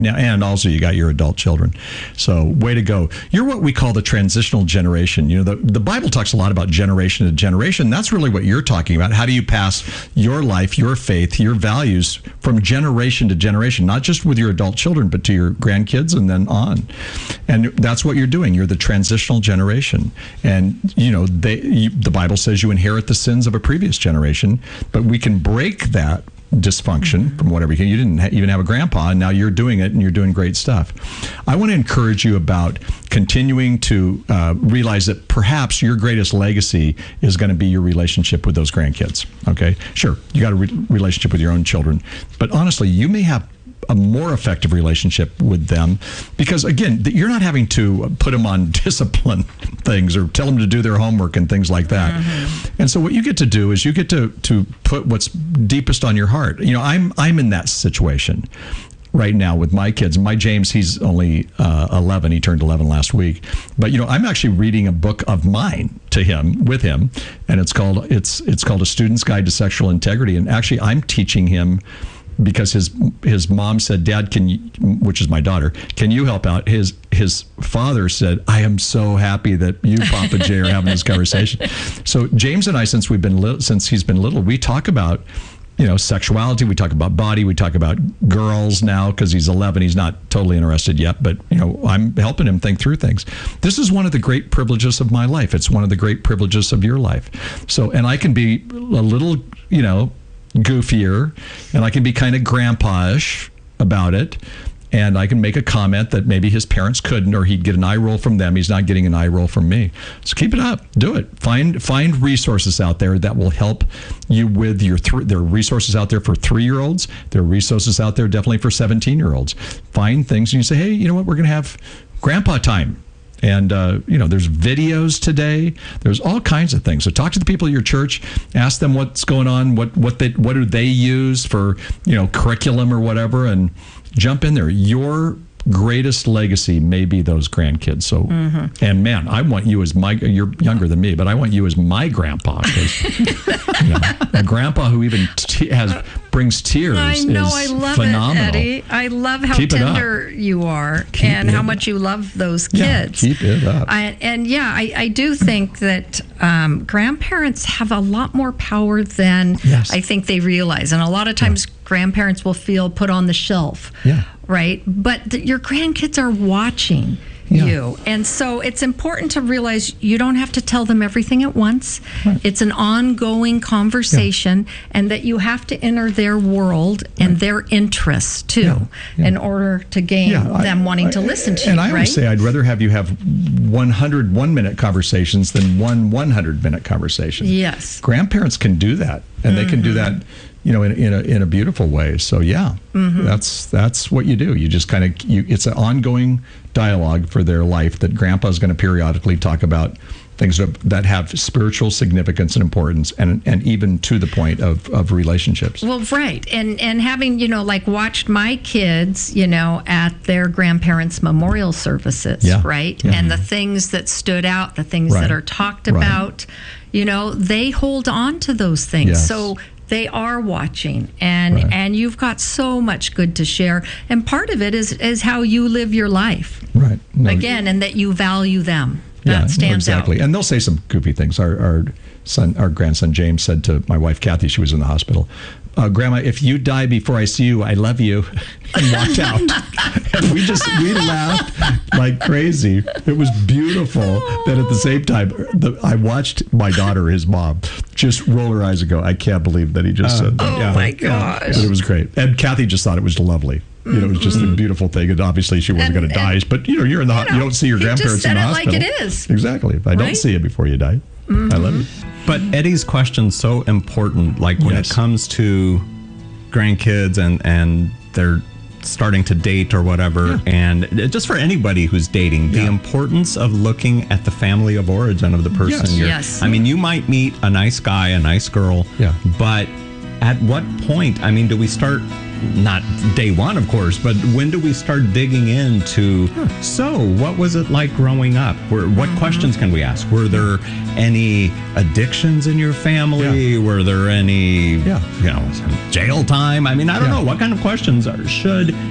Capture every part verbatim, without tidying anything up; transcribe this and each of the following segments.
Yeah, and also you got your adult children. So way to go. You're what we call the transitional generation. You know, the, the Bible talks a lot about generation to generation. That's really what you're talking about. How do you pass your life, your faith, your values from generation to generation, not just with your adult children, but to your grandkids and then on. And that's what you're doing. You're the transitional generation. And, you know, they, you, the Bible says you inherit the sins of a previous generation, but we can break that dysfunction mm-hmm. from whatever you can. You didn't ha- even have a grandpa, and now you're doing it, and you're doing great stuff. I want to encourage you about continuing to uh, realize that perhaps your greatest legacy is going to be your relationship with those grandkids. Okay, sure, you got a re- relationship with your own children, but honestly, you may have a more effective relationship with them because, again, you're not having to put them on discipline things or tell them to do their homework and things like that. Mm-hmm. And so what you get to do is you get to to put what's deepest on your heart. You know, I'm I'm in that situation right now with my kids. My James, he's only uh, eleven. He turned eleven last week. But, you know, I'm actually reading a book of mine to him, with him, and it's called it's it's called A Student's Guide to Sexual Integrity. And actually, I'm teaching him because his his mom said, "Dad, can you," which is my daughter, "can you help out?" His his father said, "I am so happy that you, Papa Jay, are having this conversation." So James and I, since we've been li- since he's been little, we talk about, you know, sexuality. We talk about body. We talk about girls now because he's eleven. He's not totally interested yet, but, you know, I'm helping him think through things. This is one of the great privileges of my life. It's one of the great privileges of your life. So, and I can be a little, you know, goofier, and I can be kind of grandpa-ish about it, and I can make a comment that maybe his parents couldn't, or he'd get an eye roll from them. He's not getting an eye roll from me. So keep it up. Do it. Find find resources out there that will help you with your th- there are resources out there for three-year-olds. There are resources out there definitely for seventeen-year-olds. Find things and you say, hey, you know what? We're going to have grandpa time. And, uh, you know, there's videos today. There's all kinds of things. So talk to the people at your church. Ask them what's going on, what what they what do they use for, you know, curriculum or whatever, and jump in there. Your greatest legacy may be those grandkids. So, mm-hmm. and man, I want you as my, you're younger than me, but I want you as my grandpa. Because, you know, a grandpa who even t- has brings tears I know, is I love phenomenal. it, Eddie. I love how Keep tender you are Keep and how up. much you love those Yeah, kids. keep it up. I, and yeah, I, I do think that um, grandparents have a lot more power than Yes. I think they realize. And a lot of times yeah. grandparents will feel put on the shelf, yeah. right? But th- your grandkids are watching Yeah. you. And so it's important to realize you don't have to tell them everything at once. Right. It's an ongoing conversation, yeah. and that you have to enter their world right. and their interests too yeah. Yeah. in order to gain yeah, them I, wanting I, to listen to and you. And I always right? say I'd rather have you have one hundred one-minute conversations than one hundred-minute conversation. Yes. Grandparents can do that, and mm-hmm. they can do that, you know, in, in a in a beautiful way. So yeah, mm-hmm. that's that's what you do. You just kind of you. It's an ongoing dialogue for their life that Grandpa's going to periodically talk about things that, that have spiritual significance and importance, and and even to the point of, of relationships. Well, right, and and having you know like watched my kids, you know, at their grandparents' memorial services, yeah. right, yeah. and the things that stood out, the things right. that are talked about, right. you know, they hold on to those things. Yes. So they are watching, and right. and you've got so much good to share. And part of it is is how you live your life, right? No, Again, and that you value them. Yeah, that stands no, exactly. out. And they'll say some goofy things. Our our son, our grandson James, said to my wife Kathy, she was in the hospital, uh, "Grandma, if you die before I see you, I love you," and walked out. And we just we laughed like crazy. It was beautiful. That at the same time, the, I watched my daughter, his mom, just roll her eyes and go, "I can't believe that he just uh, said that." Oh yeah, my yeah. gosh! But it was great, and Kathy just thought it was lovely. You know, it was just mm-hmm. a beautiful thing, and obviously she wasn't going to die. But you know, you're in the you, know, you don't see your grandparents in the hospital. Just said it like it is. Exactly. If I right? don't see you before you die, mm-hmm. I love you. But Eddie's question's so important. Like when yes. it comes to grandkids and and they're starting to date or whatever, yeah. and just for anybody who's dating, yeah. the importance of looking at the family of origin of the person. Yes. You're, yes. I mean, you might meet a nice guy, a nice girl, yeah. but at what point, I mean, do we start, not day one, of course, but when do we start digging into, yeah. so what was it like growing up? Were, what mm-hmm. questions can we ask? Were there any addictions in your family? Yeah. Were there any, yeah. you know, jail time? I mean, I don't yeah. know. What kind of questions are, should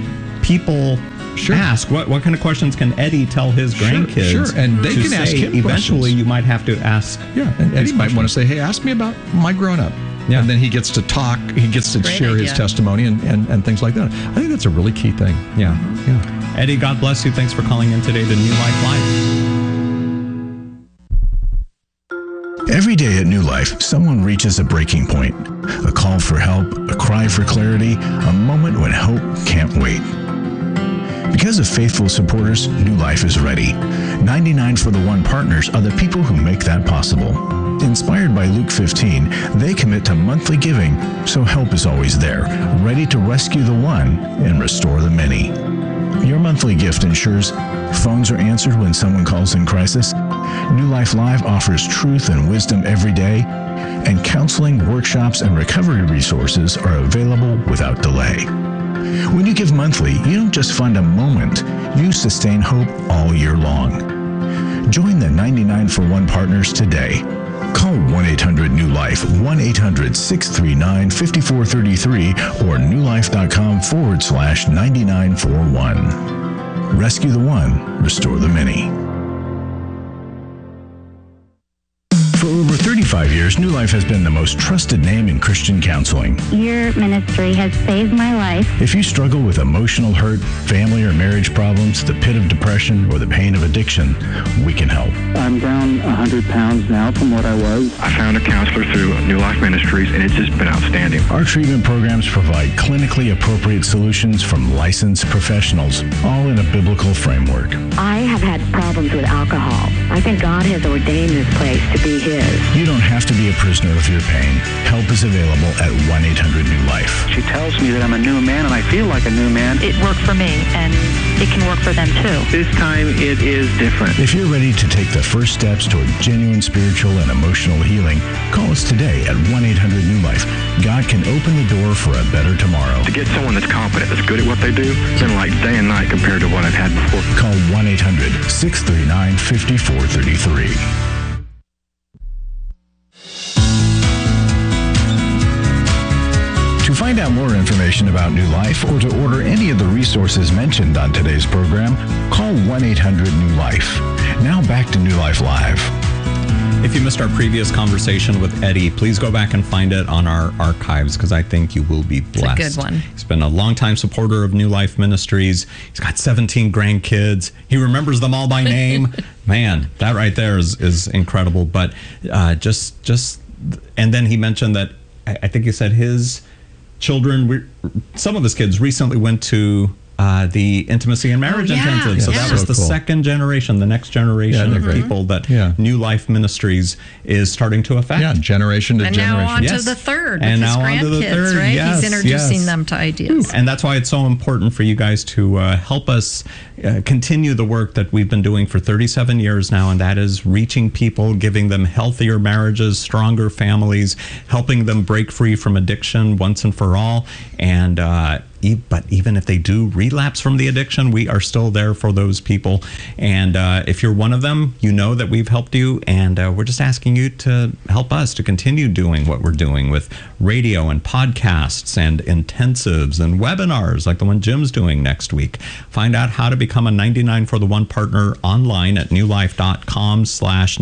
people Sure. ask? What what kind of questions can Eddie tell his Sure, grandkids? sure, and they to can ask say, him eventually questions. you might have to ask. Yeah, and Eddie these might want questions. to say, hey, ask me about my growing up. Yeah. And then he gets to talk, he gets to Great share his idea. testimony and, and, and things like that. I think that's a really key thing. Yeah, yeah. Eddie, God bless you. Thanks for calling in today to New Life Live. Every day at New Life, someone reaches a breaking point. A call for help, a cry for clarity, a moment when hope can't wait. Because of faithful supporters, New Life is ready. ninety-nine for the One partners are the people who make that possible. Inspired by Luke fifteen, they commit to monthly giving, so help is always there, ready to rescue the one and restore the many. Your monthly gift ensures phones are answered when someone calls in crisis. New Life Live offers truth and wisdom every day, and counseling, workshops, and recovery resources are available without delay. When you give monthly, you don't just fund a moment, you sustain hope all year long. Join the ninety-nine for one partners today. Call one eight hundred new life, one eight hundred six three nine five four three three or newlife.com forward slash 9941. Rescue the one, restore the many. For over thirty-five years, New Life has been the most trusted name in Christian counseling. Your ministry has saved my life. If you struggle with emotional hurt, family or marriage problems, the pit of depression, or the pain of addiction, we can help. I'm down one hundred pounds now from what I was. I found a counselor through New Life Ministries, and it's just been outstanding. Our treatment programs provide clinically appropriate solutions from licensed professionals, all in a biblical framework. I have had problems with alcohol. I think God has ordained this place to be His. You don't have to be a prisoner of your pain. Help is available at one eight hundred new life. She tells me that I'm a new man, and I feel like a new man. It worked for me, and it can work for them too. This time it is different. If you're ready to take the first steps toward genuine spiritual and emotional healing, call us today at one eight hundred new life. God can open the door for a better tomorrow. To get someone that's competent, that's good at what they do, it's been like day and night compared to what I've had before. Call one eight hundred six three nine five four three three. To find out more information about New Life or to order any of the resources mentioned on today's program, call one eight hundred new life. Now back to New Life Live. If you missed our previous conversation with Eddie, please go back and find it on our archives because I think you will be blessed. It's a good one. He's been a longtime supporter of New Life Ministries. He's got seventeen grandkids. He remembers them all by name. Man, that right there is, is incredible. But uh, just, just, and then he mentioned that, I, I think he said his children, we, some of his kids recently went to uh, the Intimacy and Marriage Oh, yeah. Intensive. So Yeah. that was So the cool. second generation, the next generation Yeah, of they're great. people that Yeah. New Life Ministries is starting to affect. Yeah, generation to And generation. now on Yes. to the third And with his now on to the grandkids, third. right? Yes, He's introducing yes. them to ideas. And that's why it's so important for you guys to uh, help us uh, continue the work that we've been doing for thirty-seven years now, and that is reaching people, giving them healthier marriages, stronger families, helping them break free from addiction once and for all. And uh, e- but even if they do relapse from the addiction, we are still there for those people. And uh, if you're one of them, you know that we've helped you, and uh, we're just asking you to help us to continue doing what we're doing with radio and podcasts and intensives and webinars like the one Jim's doing next week. Find out how to become a ninety-nine for the one partner online at newlife.com slash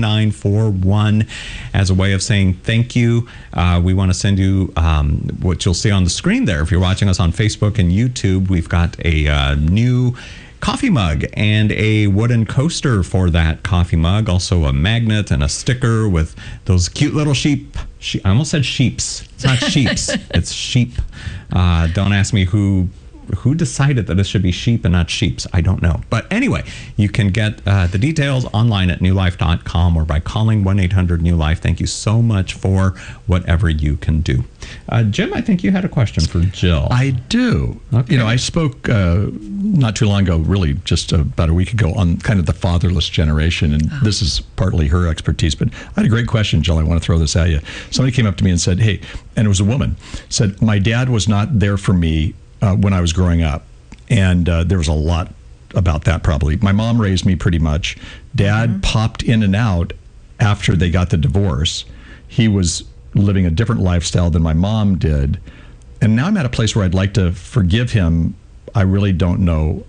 9941 as a way of saying thank you. Uh, we want to send you um, what you'll see on the screen there. If you're watching us on Facebook and YouTube, we've got a uh, new coffee mug and a wooden coaster for that coffee mug. Also a magnet and a sticker with those cute little sheep. She, I almost said sheeps. It's not sheeps. It's sheep. Uh, don't ask me who who decided that it should be sheep and not sheeps. I don't know. But anyway, you can get uh, the details online at new life dot com or by calling one eight hundred new life. Thank you so much for whatever you can do. Uh, Jim, I think you had a question for Jill. I do. Okay. You know, I spoke uh, not too long ago, really just about a week ago, on kind of the fatherless generation, and this is partly her expertise. But I had a great question, Jill. I want to throw this at you. Somebody came up to me and said, "Hey," and it was a woman, said, "My dad was not there for me uh, when I was growing up," and uh, there was a lot about that. Probably, my mom raised me pretty much. Dad mm-hmm. popped in and out after they got the divorce. He was living a different lifestyle than my mom did. And now I'm at a place where I'd like to forgive him I really don't know